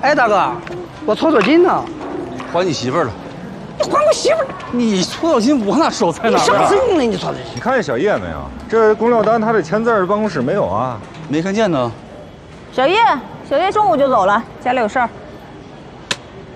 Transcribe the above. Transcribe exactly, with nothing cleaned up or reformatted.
哎，大哥，我搓搓筋呢。 还你媳妇儿了。 你还我媳妇儿？ 你搓澡巾我哪收在哪儿？ 你什么时候用的？你说的？ 你看见小叶没有？这龚廖丹他的签字办公室没有啊？ 没看见呢。 小叶，小叶中午就走了，家里有事儿。